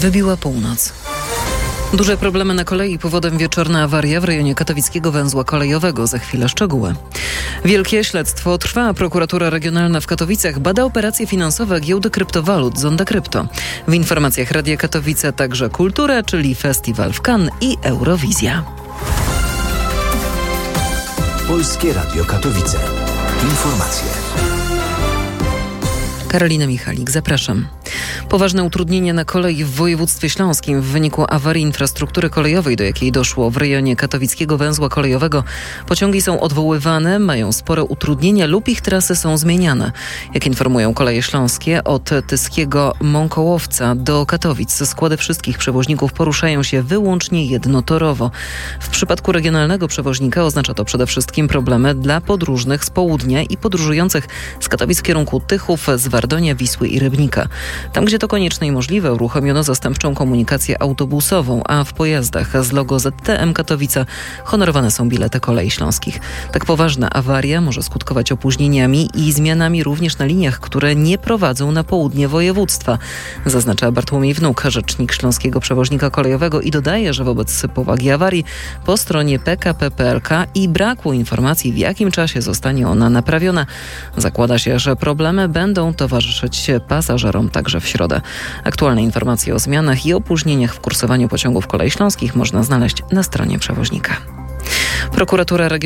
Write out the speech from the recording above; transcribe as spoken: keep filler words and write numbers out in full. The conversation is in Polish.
Wybiła północ. Duże problemy na kolei, powodem wieczorna awaria w rejonie katowickiego węzła kolejowego. Za chwilę szczegóły. Wielkie śledztwo trwa. Prokuratura Regionalna w Katowicach bada operacje finansowe giełdy kryptowalut Zonda Krypto. W informacjach Radia Katowice także kultura, czyli festiwal w Cannes i Eurowizja. Polskie Radio Katowice. Informacje. Karolina Michalik, zapraszam. Poważne utrudnienia na kolei w województwie śląskim w wyniku awarii infrastruktury kolejowej, do jakiej doszło w rejonie katowickiego węzła kolejowego. Pociągi są odwoływane, mają spore utrudnienia lub ich trasy są zmieniane. Jak informują Koleje Śląskie, od Tyskiego Mąkołowca do Katowic składy wszystkich przewoźników poruszają się wyłącznie jednotorowo. W przypadku regionalnego przewoźnika oznacza to przede wszystkim problemy dla podróżnych z południa i podróżujących z Katowic w kierunku Tychów, z Wardonia, Wisły i Rybnika. Tam, gdzie to konieczne i możliwe, uruchomiono zastępczą komunikację autobusową, a w pojazdach z logo Z T M Katowice honorowane są bilety Kolei Śląskich. Tak poważna awaria może skutkować opóźnieniami i zmianami również na liniach, które nie prowadzą na południe województwa, zaznacza Bartłomiej Wnuk, rzecznik Śląskiego Przewoźnika Kolejowego, i dodaje, że wobec powagi awarii po stronie P K P P L K i braku informacji, w jakim czasie zostanie ona naprawiona, zakłada się, że problemy będą towarzyszyć pasażerom także w środę. Aktualne informacje o zmianach i opóźnieniach w kursowaniu pociągów Kolei Śląskich można znaleźć na stronie przewoźnika. Prokuratura Regionalna